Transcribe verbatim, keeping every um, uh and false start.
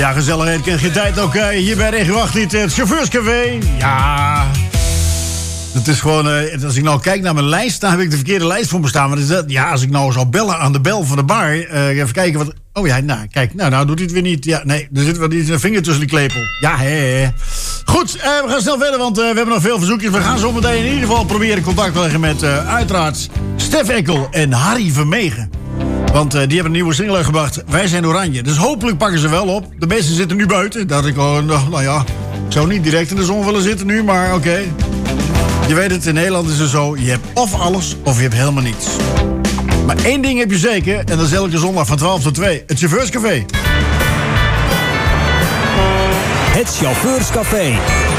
Ja, gezelligheid kent geen tijd. Oké, okay, hier bij Regio achttien, het chauffeurscafé. Ja, het is gewoon... Uh, als ik nou kijk naar mijn lijst, dan heb ik de verkeerde lijst voor me staan. Maar is dat, ja, als ik nou zou bellen aan de bel van de bar... Uh, even kijken wat... Oh ja, nou, kijk, nou, nou doet hij het weer niet. Ja, nee, er zit wel iets een vinger tussen die klepel. Ja, hè, hè. Goed, uh, we gaan snel verder, want uh, we hebben nog veel verzoekjes. We gaan zo meteen in ieder geval proberen contact te leggen met... Uh, uiteraard Stef Eckel en Harry Vermegen. Want uh, die hebben een nieuwe single gebracht. Wij zijn Oranje. Dus hopelijk pakken ze wel op. De meesten zitten nu buiten. Dat ik oh, nou, nou ja, ik zou niet direct in de zon willen zitten nu, maar oké. Okay. Je weet het, in Nederland is het zo. Je hebt of alles, of je hebt helemaal niets. Maar één ding heb je zeker, en dat is elke zondag van twaalf tot twee. Het Chauffeurscafé. Het Chauffeurscafé.